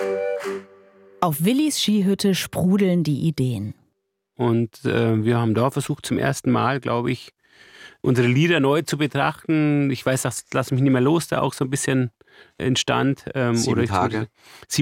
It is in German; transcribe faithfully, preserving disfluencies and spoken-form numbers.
Auf Willis Skihütte sprudeln die Ideen. Und äh, wir haben da versucht, zum ersten Mal, glaube ich, unsere Lieder neu zu betrachten. Ich weiß, das Lass mich nicht mehr los, da auch so ein bisschen entstand. Ähm, Sieben oder Tage. Sieben